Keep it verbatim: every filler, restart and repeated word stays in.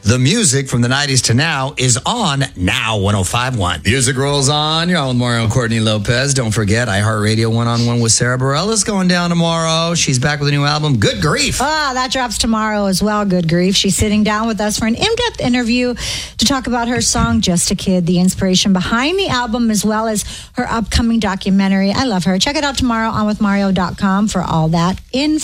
The music from the nineties to now is on Now one oh five point one. Music rolls on. You're on with Mario and Courtney Lopez. Don't forget, iHeartRadio one-on-one with Sarah Bareilles going down tomorrow. She's back with a new album, Good Grief. Ah, that drops tomorrow as well, Good Grief. She's sitting down with us for an in-depth interview to talk about her song, Just a Kid, the inspiration behind the album, as well as her upcoming documentary. I love her. Check it out tomorrow on with mario dot com for all that info.